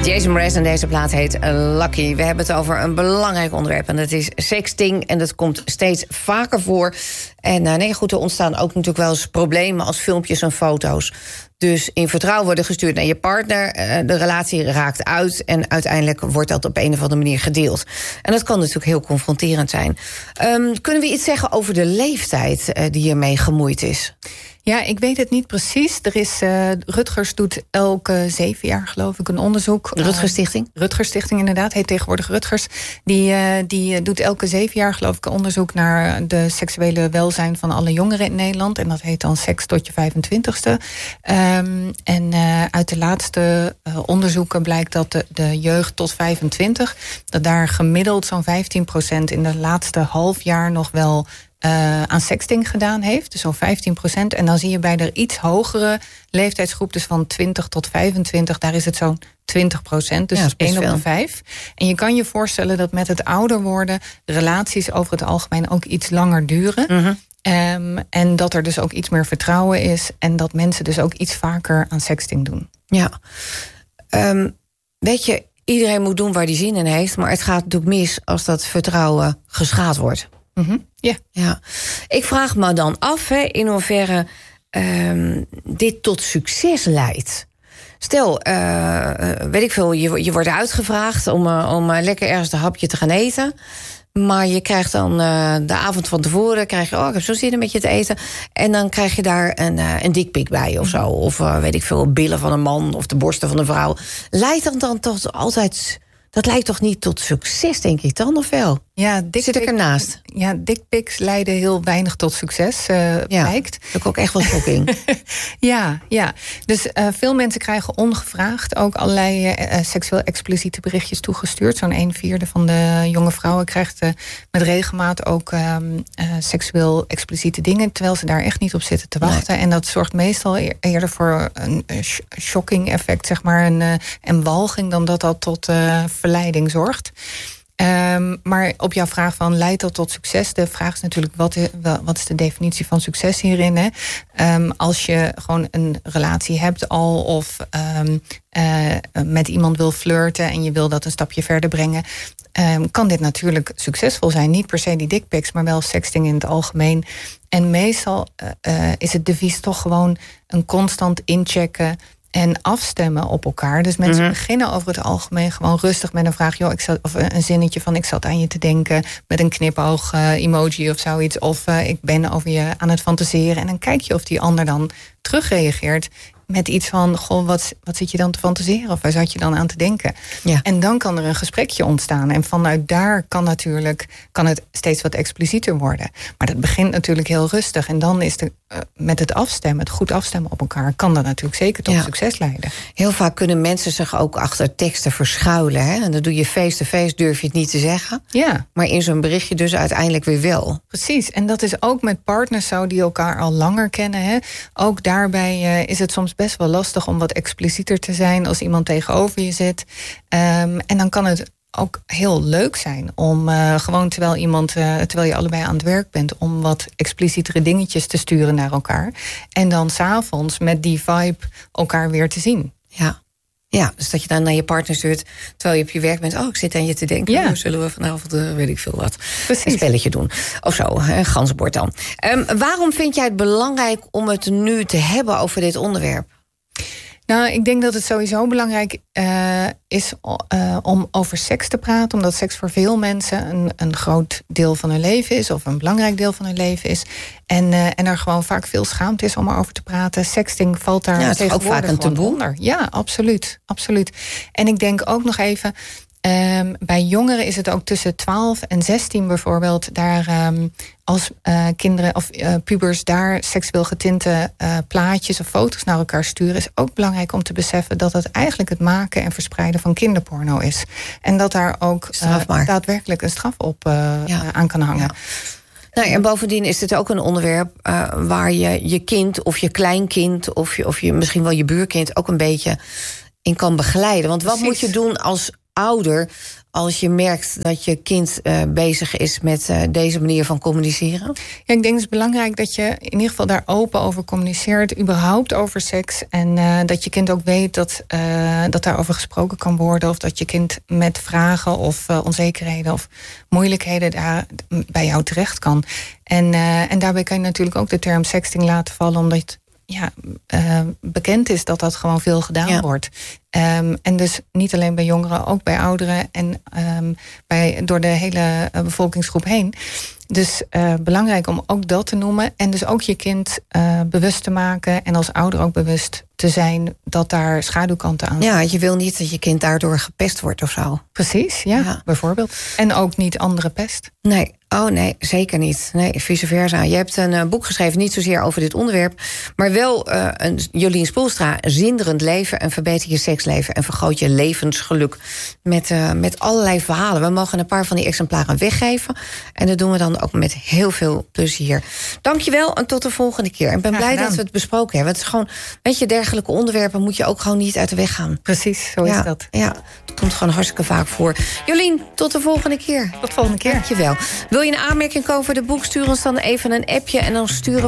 Jason Mraz en deze plaat heet Lucky. We hebben het over een belangrijk onderwerp en dat is sexting. En dat komt steeds vaker voor. En er ontstaan ook natuurlijk wel eens problemen als filmpjes en foto's. Dus in vertrouwen worden gestuurd naar je partner. De relatie raakt uit en uiteindelijk wordt dat op een of andere manier gedeeld. En dat kan natuurlijk heel confronterend zijn. Kunnen we iets zeggen over de leeftijd die hiermee gemoeid is? Ja, ik weet het niet precies. Er is, Rutgers doet elke 7 jaar, geloof ik, een onderzoek. De Rutgers Stichting? Rutgers Stichting, inderdaad, heet tegenwoordig Rutgers. Die doet elke 7 jaar, geloof ik, een onderzoek naar de seksuele welzijn van alle jongeren in Nederland. En dat heet dan Seks tot je 25ste. Uit de laatste onderzoeken blijkt dat de jeugd tot 25... dat daar gemiddeld zo'n 15% in de laatste half jaar nog wel aan sexting gedaan heeft. Dus zo'n 15%. En dan zie je bij de iets hogere leeftijdsgroep, dus van 20 tot 25... daar is het zo'n 20%, dus ja, 1 op de 5. En je kan je voorstellen dat met het ouder worden relaties over het algemeen ook iets langer duren. Mm-hmm. En dat er dus ook iets meer vertrouwen is en dat mensen dus ook iets vaker aan sexting doen. Ja. Weet je, iedereen moet doen waar hij zin in heeft, maar het gaat natuurlijk mis als dat vertrouwen geschaad wordt. Mm-hmm. Yeah. Ja. Ik vraag me dan af in hoeverre dit tot succes leidt. Stel, weet ik veel, je wordt uitgevraagd om lekker ergens een hapje te gaan eten. Maar je krijgt dan de avond van tevoren, ik heb zo zin in met je te eten. En dan krijg je daar een dikpik bij of zo. Of weet ik veel, billen van een man of de borsten van een vrouw. Leidt dat dan toch altijd... Dat leidt toch niet tot succes, denk ik dan, of wel? Ja, zit ik ernaast? Ja, dickpics leiden heel weinig tot succes, blijkt. Dat is ook echt wel shocking. Ja. Dus veel mensen krijgen ongevraagd ook allerlei seksueel expliciete berichtjes toegestuurd. Zo'n 1/4 van de jonge vrouwen krijgt met regelmaat ook seksueel expliciete dingen, terwijl ze daar echt niet op zitten te wachten. Nee. En dat zorgt meestal eerder voor een shocking effect, zeg maar, en walging, dan dat tot verleiding zorgt. Maar op jouw vraag van leidt dat tot succes? De vraag is natuurlijk, wat is de definitie van succes hierin? Hè? Als je gewoon een relatie hebt al of met iemand wil flirten en je wil dat een stapje verder brengen, kan dit natuurlijk succesvol zijn. Niet per se die dickpics, maar wel sexting in het algemeen. En meestal is het devies toch gewoon een constant inchecken en afstemmen op elkaar. Dus mensen beginnen over het algemeen gewoon rustig met een vraag, of een zinnetje van ik zat aan je te denken, met een knipoog emoji of zoiets. Of ik ben over je aan het fantaseren. En dan kijk je of die ander dan terugreageert met iets van, goh, wat zit je dan te fantaseren? Of waar zat je dan aan te denken? Ja. En dan kan er een gesprekje ontstaan. En vanuit daar kan het steeds wat explicieter worden. Maar dat begint natuurlijk heel rustig. En dan is met het goed afstemmen op elkaar, kan dat natuurlijk zeker tot succes leiden. Heel vaak kunnen mensen zich ook achter teksten verschuilen. Hè? En dan doe je face-to-face, durf je het niet te zeggen. Ja. Maar in zo'n berichtje dus uiteindelijk weer wel. Precies. En dat is ook met partners zo die elkaar al langer kennen. Hè? Ook daarbij is het soms best wel lastig om wat explicieter te zijn als iemand tegenover je zit. En dan kan het ook heel leuk zijn om gewoon terwijl je allebei aan het werk bent, om wat explicietere dingetjes te sturen naar elkaar. En dan 's avonds met die vibe elkaar weer te zien. Ja, dus dat je dan naar je partner stuurt terwijl je op je werk bent. Oh, ik zit aan je te denken. Ja. Zullen we vanavond, weet ik veel wat, een spelletje doen. Of zo, een gansbord dan. Waarom vind jij het belangrijk om het nu te hebben over dit onderwerp? Nou, ik denk dat het sowieso belangrijk is om over seks te praten. Omdat seks voor veel mensen een groot deel van hun leven is. Of een belangrijk deel van hun leven is. En er gewoon vaak veel schaamte is om erover te praten. Sexting valt daar tegenwoordig ook vaak een taboe onder. Ja, absoluut. En ik denk ook nog even, bij jongeren is het ook tussen 12 en 16 bijvoorbeeld, daar als kinderen of pubers daar seksueel getinte plaatjes of foto's naar elkaar sturen, is ook belangrijk om te beseffen dat het eigenlijk het maken en verspreiden van kinderporno is. En dat daar ook daadwerkelijk een straf op aan kan hangen. Ja. Nou, en bovendien is dit ook een onderwerp waar je kind of je kleinkind of je misschien wel je buurkind ook een beetje in kan begeleiden. Want wat moet je doen ouder als je merkt dat je kind bezig is met deze manier van communiceren? Ja, ik denk het is belangrijk dat je in ieder geval daar open over communiceert, überhaupt over seks. En dat je kind ook weet dat daarover gesproken kan worden, of dat je kind met vragen of onzekerheden of moeilijkheden daar bij jou terecht kan. En daarbij kan je natuurlijk ook de term sexting laten vallen, omdat bekend is dat dat gewoon veel gedaan wordt. En dus niet alleen bij jongeren, ook bij ouderen en door de hele bevolkingsgroep heen. Dus belangrijk om ook dat te noemen. En dus ook je kind bewust te maken en als ouder ook bewust te zijn dat daar schaduwkanten aan zijn. Ja, je wil niet dat je kind daardoor gepest wordt of zo. Precies, ja, bijvoorbeeld. En ook niet andere pest. Nee, zeker niet. Nee, vice versa. Je hebt een boek geschreven, niet zozeer over dit onderwerp, maar wel Jolien Spoelstra, Zinderend leven en verbeter je seksleven en vergroot je levensgeluk. Met allerlei verhalen. We mogen een paar van die exemplaren weggeven. En dat doen we dan ook met heel veel plezier. Dankjewel en tot de volgende keer. En ik ben blij dat we het besproken hebben. Het is gewoon, weet je, dergelijke onderwerpen moet je ook gewoon niet uit de weg gaan. Precies, zo is dat. Ja, dat komt gewoon hartstikke vaak voor. Jolien, tot de volgende keer. Tot de volgende keer. Dankjewel. Wil je een aanmerking komen voor de boek? Stuur ons dan even een appje en dan sturen